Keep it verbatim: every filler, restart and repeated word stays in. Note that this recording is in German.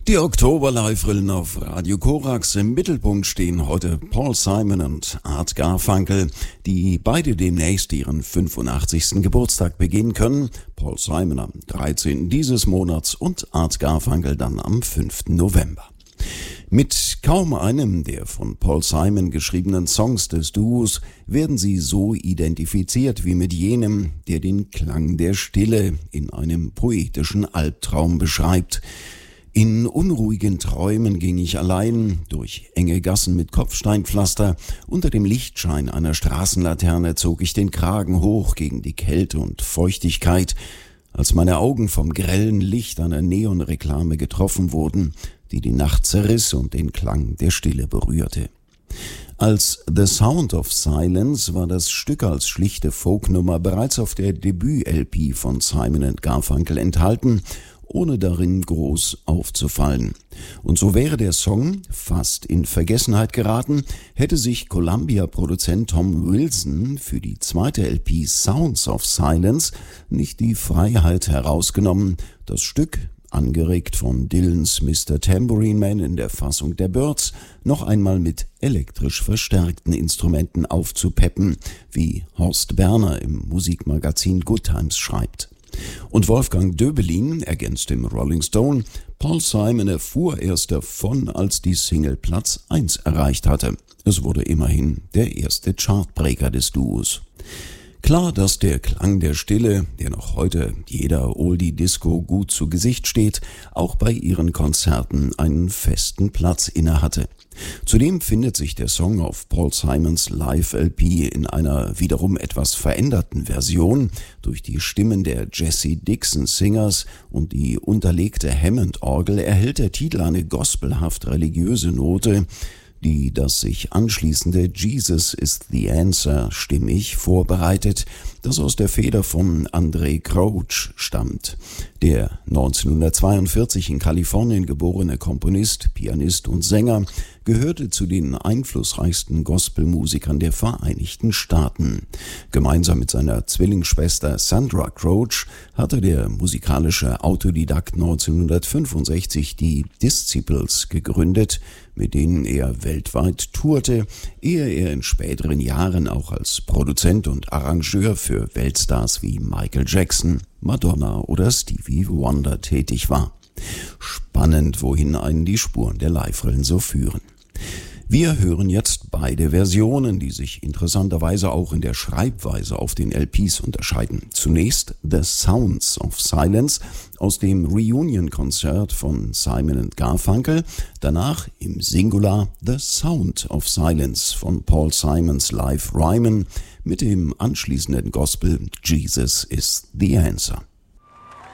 Die Oktober-Live-Rillen auf Radio Korax. Im Mittelpunkt stehen heute Paul Simon und Art Garfunkel, die beide demnächst ihren fünfundachtzigsten Geburtstag begehen können. Paul Simon am dreizehnten dieses Monats und Art Garfunkel dann am fünften November. Mit kaum einem der von Paul Simon geschriebenen Songs des Duos werden sie so identifiziert wie mit jenem, der den Klang der Stille in einem poetischen Albtraum beschreibt. In unruhigen Träumen ging ich allein durch enge Gassen mit Kopfsteinpflaster. Unter dem Lichtschein einer Straßenlaterne zog ich den Kragen hoch gegen die Kälte und Feuchtigkeit, als meine Augen vom grellen Licht einer Neonreklame getroffen wurden, die die Nacht zerriss und den Klang der Stille berührte. Als The Sound of Silence war das Stück als schlichte Folknummer bereits auf der Debüt-L P von Simon and Garfunkel enthalten, ohne darin groß aufzufallen. Und so wäre der Song fast in Vergessenheit geraten, hätte sich Columbia-Produzent Tom Wilson für die zweite L P Sounds of Silence nicht die Freiheit herausgenommen, das Stück, angeregt von Dylans Mister Tambourine Man in der Fassung der Byrds, noch einmal mit elektrisch verstärkten Instrumenten aufzupeppen, wie Horst Berner im Musikmagazin Good Times schreibt. Und Wolfgang Döbelin ergänzt im Rolling Stone, Paul Simon erfuhr erst davon, als die Single Platz eins erreicht hatte. Es wurde immerhin der erste Chartbreaker des Duos. Klar, dass der Klang der Stille, der noch heute jeder Oldie-Disco gut zu Gesicht steht, auch bei ihren Konzerten einen festen Platz innehatte. Zudem findet sich der Song auf Paul Simons Live-L P in einer wiederum etwas veränderten Version durch die Stimmen der Jesse Dixon Singers und die unterlegte Hammond-Orgel erhält der Titel eine gospelhaft religiöse Note, die das sich anschließende Jesus is the Answer stimmig vorbereitet, das aus der Feder von Andraé Crouch stammt. Der neunzehnhundertzweiundvierzig in Kalifornien geborene Komponist, Pianist und Sänger gehörte zu den einflussreichsten Gospelmusikern der Vereinigten Staaten. Gemeinsam mit seiner Zwillingsschwester Sandra Crouch hatte der musikalische Autodidakt neunzehnhundertfünfundsechzig die Disciples gegründet, mit denen er weltweit tourte, ehe er in späteren Jahren auch als Produzent und Arrangeur für Weltstars wie Michael Jackson, Madonna oder Stevie Wonder tätig war. Spannend, wohin einen die Spuren der Live-Rillen so führen. Wir hören jetzt beide Versionen, die sich interessanterweise auch in der Schreibweise auf den L Ps unterscheiden. Zunächst The Sounds of Silence aus dem Reunion-Konzert von Simon and Garfunkel, danach im Singular The Sound of Silence von Paul Simons Live Ryman mit dem anschließenden Gospel Jesus is the Answer.